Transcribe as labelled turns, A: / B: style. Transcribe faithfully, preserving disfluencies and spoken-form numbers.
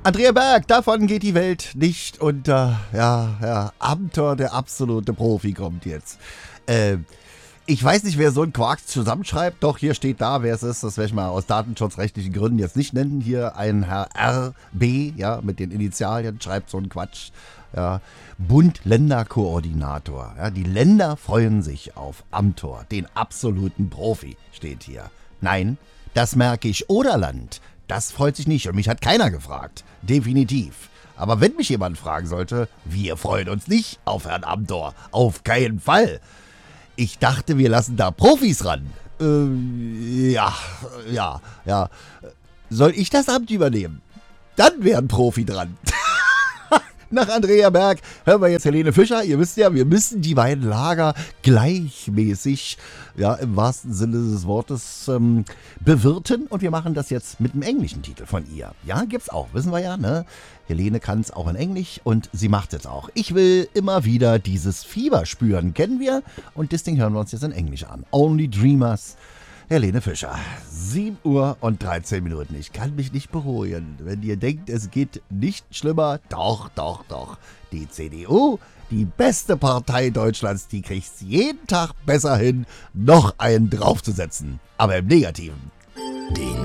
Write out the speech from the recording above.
A: Andrea Berg, davon geht die Welt nicht unter. Ja, ja, Amthor, der absolute Profi, kommt jetzt. Äh, ich weiß nicht, wer so einen Quark zusammenschreibt, doch hier steht da, wer es ist. Das werde ich mal aus datenschutzrechtlichen Gründen jetzt nicht nennen. Hier ein Herr R B, ja, mit den Initialien, schreibt so einen Quatsch. Ja, Bund-Länder-Koordinator. Ja, die Länder freuen sich auf Amthor, den absoluten Profi, steht hier. Nein, das Märkisch-Oderland, das freut sich nicht und mich hat keiner gefragt. Definitiv. Aber wenn mich jemand fragen sollte, wir freuen uns nicht auf Herrn Amthor. Auf keinen Fall. Ich dachte, wir lassen da Profis ran. Äh, ja, ja, ja. Soll ich das Amt übernehmen? Dann wäre ein Profi dran. Nach Andrea Berg hören wir jetzt Helene Fischer. Ihr wisst ja, wir müssen die beiden Lager gleichmäßig, ja, im wahrsten Sinne des Wortes, ähm, bewirten. Und wir machen das jetzt mit einem englischen Titel von ihr. Ja, gibt's auch, wissen wir ja, ne? Helene kann es auch in Englisch und sie macht es auch. Ich will immer wieder dieses Fieber spüren, kennen wir. Und das Ding hören wir uns jetzt in Englisch an. Only Dreamers. Helene Fischer, sieben Uhr und dreizehn Minuten. Ich kann mich nicht beruhigen. Wenn ihr denkt, es geht nicht schlimmer, doch, doch, doch. Die C D U, die beste Partei Deutschlands, die kriegt es jeden Tag besser hin, noch einen draufzusetzen. Aber im Negativen.
B: Die